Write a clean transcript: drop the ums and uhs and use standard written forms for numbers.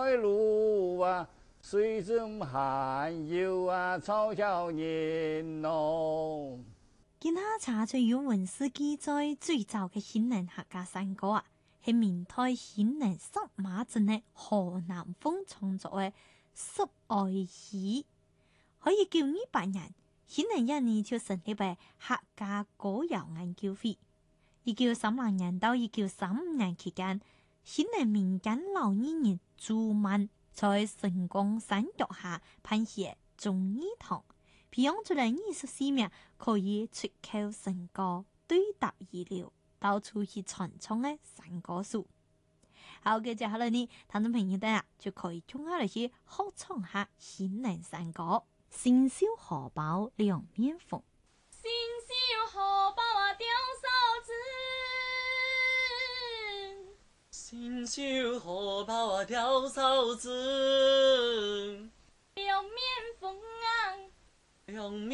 開路啊，水中還有啊草小人咯。 見下查出有文史記載最早嘅興寧客家山歌啊，係明代興寧索馬鎮嘅河南風創作嘅《宿愛詩》，可以叫200人。興寧一年就成立為客家歌謠研究會。1930年到1935年期間，興寧民間老藝人朱曼在成功山腳下辦起忠義堂，培養出來24名可以出口成歌、對答如流、到處去傳唱的山歌手。好嘅，接下來呢，聽眾朋友哋就可以中下嚟去合唱下興寧山歌。新燒荷包兩面風， 新燒荷包啊吊嫂子， 新燒荷包啊吊嫂子， 兩面風啊， 兩面